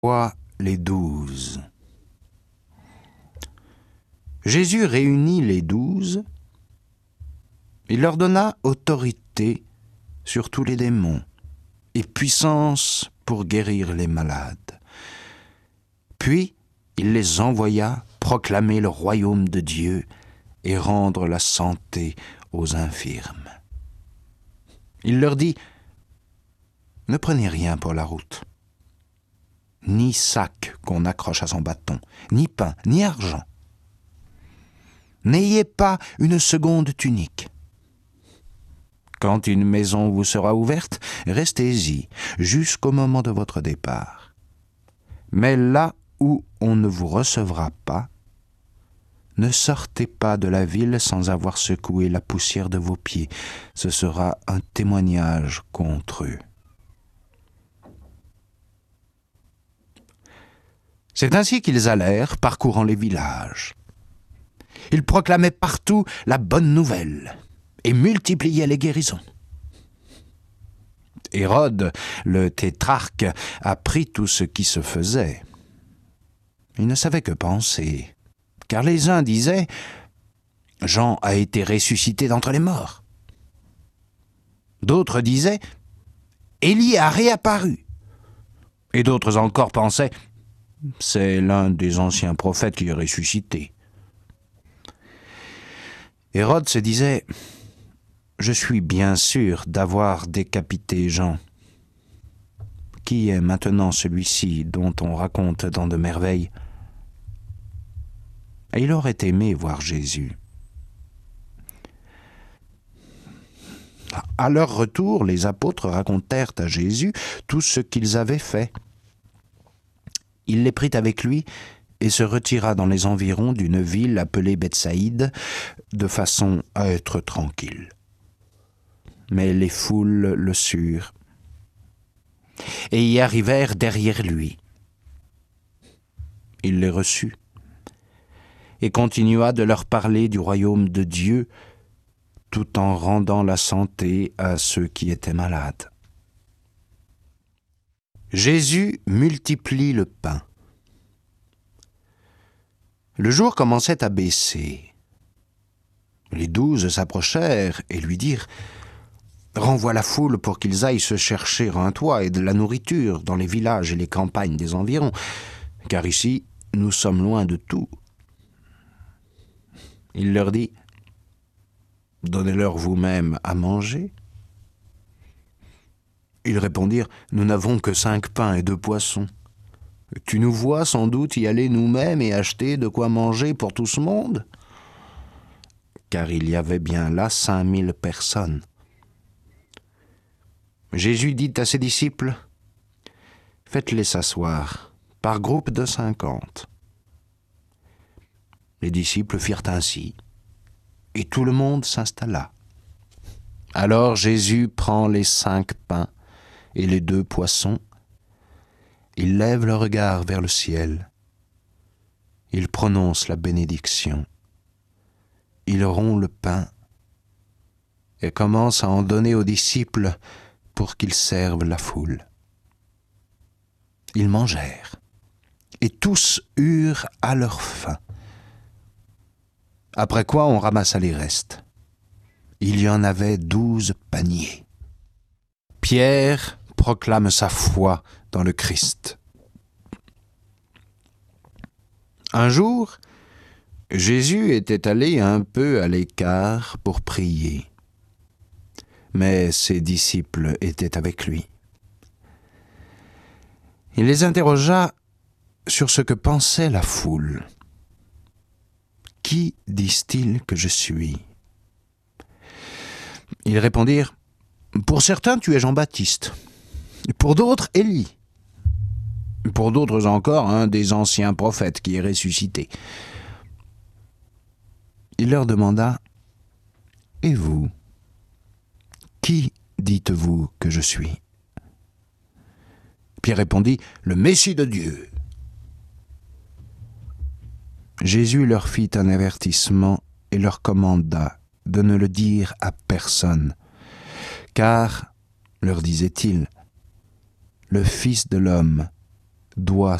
Envoie les 12. Jésus réunit les 12. Il leur donna autorité sur tous les démons et puissance pour guérir les malades. Puis, il les envoya proclamer le royaume de Dieu et rendre la santé aux infirmes. Il leur dit : « Ne prenez rien pour la route, ni sac qu'on accroche à son bâton, ni pain, ni argent. N'ayez pas une seconde tunique. Quand une maison vous sera ouverte, restez-y jusqu'au moment de votre départ. Mais là où on ne vous recevra pas, ne sortez pas de la ville sans avoir secoué la poussière de vos pieds. Ce sera un témoignage contre eux. » C'est ainsi qu'ils allèrent, parcourant les villages. Ils proclamaient partout la bonne nouvelle et multipliaient les guérisons. Hérode, le tétrarque, apprit tout ce qui se faisait. Il ne savait que penser, car les uns disaient « Jean a été ressuscité d'entre les morts ». D'autres disaient « Élie a réapparu ». Et d'autres encore pensaient « C'est l'un des anciens prophètes qui est ressuscité ». Hérode se disait « Je suis bien sûr d'avoir décapité Jean. Qui est maintenant celui-ci dont on raconte tant de merveilles ?» Et il aurait aimé voir Jésus. À leur retour, les apôtres racontèrent à Jésus tout ce qu'ils avaient fait. Il les prit avec lui et se retira dans les environs d'une ville appelée Bethsaïde, de façon à être tranquille. Mais les foules le surent et y arrivèrent derrière lui. Il les reçut et continua de leur parler du royaume de Dieu, tout en rendant la santé à ceux qui étaient malades. Jésus multiplie le pain. Le jour commençait à baisser. Les 12 s'approchèrent et lui dirent « Renvoie la foule pour qu'ils aillent se chercher un toit et de la nourriture dans les villages et les campagnes des environs, car ici, nous sommes loin de tout. » Il leur dit « Donnez-leur vous-même à manger. » Ils répondirent « Nous n'avons que 5 pains et 2 poissons. Tu nous vois sans doute y aller nous-mêmes et acheter de quoi manger pour tout ce monde ?» Car il y avait bien là 5000 personnes. Jésus dit à ses disciples « Faites-les s'asseoir, par groupe de 50. » Les disciples firent ainsi, et tout le monde s'installa. Alors Jésus prend les 5 pains et les 2 poissons. Il lève le regard vers le ciel. Il prononce la bénédiction. Il rompt le pain et commence à en donner aux disciples pour qu'ils servent la foule. Ils mangèrent, et tous eurent à leur faim. Après quoi on ramassa les restes. Il y en avait 12 paniers. Pierre proclame sa foi dans le Christ. Un jour, Jésus était allé un peu à l'écart pour prier, mais ses disciples étaient avec lui. Il les interrogea sur ce que pensait la foule. « Qui disent-ils que je suis ?» Ils répondirent « Pour certains, tu es Jean-Baptiste. Pour d'autres, Élie. Pour d'autres encore, un des anciens prophètes qui est ressuscité. » Il leur demanda « Et vous, qui dites-vous que je suis ?» Pierre répondit « Le Messie de Dieu. » Jésus leur fit un avertissement et leur commanda de ne le dire à personne, car, leur disait-il, le Fils de l'homme doit